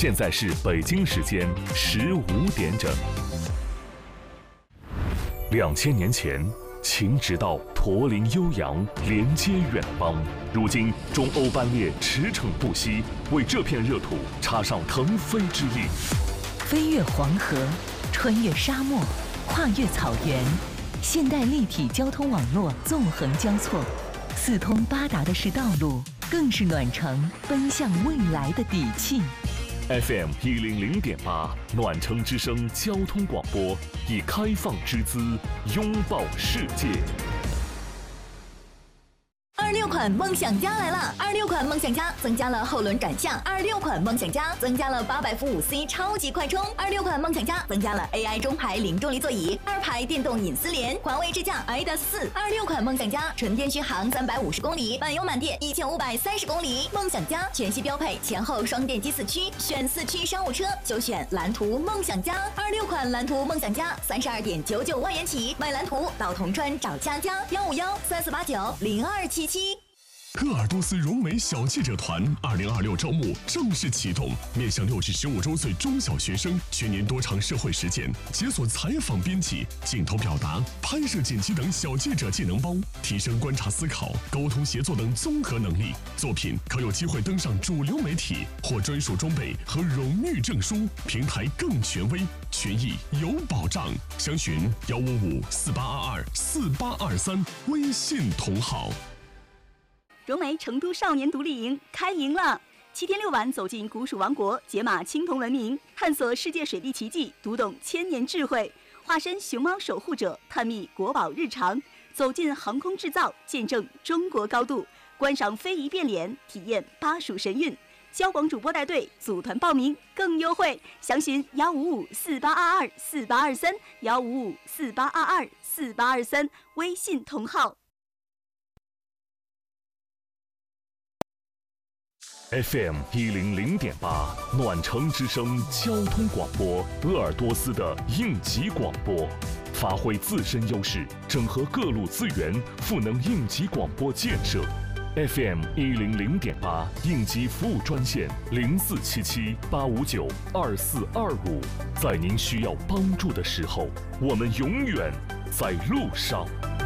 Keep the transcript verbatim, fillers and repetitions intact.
现在是北京时间十五点整。两千年前，秦直道驼铃悠扬，连接远邦。如今，中欧班列驰骋不息，为这片热土插上腾飞之翼。 飞越黄河，穿越沙漠，跨越草原，现代立体交通网络纵横交错，四通八达的是道路，更是暖城奔向未来的底气。 F M 一零零点八，暖城之声交通广播，以开放之姿拥抱世界。 二六款梦想家来了！二六款梦想家增加了后轮转向，二六款梦想家增加了八百伏五 C 超级快充，二六款梦想家增加了 A I 中排零重力座椅，二排电动隐私联，环卫智驾 I D A S 四。二六款梦想家纯电续航三百五十公里，满油满电一千五百三十公里。梦想家全系标配前后双电机四驱，选四驱商务车就选蓝图梦想家。二六款蓝图梦想家三十二点九九万元起，买蓝图到铜川找佳佳，幺五幺三四八九零二七七。 鄂尔多斯融美小记者团二零二六招募正式启动，面向六至十五周岁中小学生，全年多场社会实践，解锁采访编辑、镜头表达、拍摄剪辑等小记者技能包，提升观察思考、沟通协作等综合能力。作品可有机会登上主流媒体，获专属装备和荣誉证书，平台更权威，权益有保障。详询幺五五四八二二四八二三，微信同号。 融媒成都少年独立营开营了！七天六晚走进古蜀王国，解码青铜文明，探索世界水利奇迹，读懂千年智慧，化身熊猫守护者，探秘国宝日常，走进航空制造，见证中国高度，观赏非遗变脸，体验巴蜀神韵。交广主播带队，组团报名更优惠，详询幺五五四八二二四八二三幺五五四八二二四八二三，微信同号。 F M 一零零点八，暖城之声交通广播，鄂尔多斯的应急广播，发挥自身优势，整合各路资源，赋能应急广播建设。F M 一零零点八应急服务专线零四七七八五九二四二五，在您需要帮助的时候，我们永远在路上。